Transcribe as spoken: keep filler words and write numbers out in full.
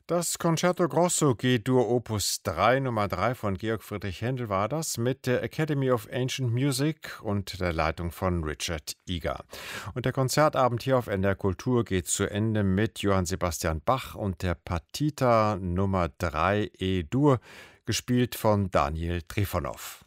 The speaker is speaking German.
Das Concerto Grosso G-Dur Opus drei Nummer drei von Georg Friedrich Händel war das mit der Academy of Ancient Music und der Leitung von Richard Eager. Und der Konzertabend hier auf N D R Kultur geht zu Ende mit Johann Sebastian Bach und der Partita Nummer drei E-Dur, gespielt von Daniel Trifonov.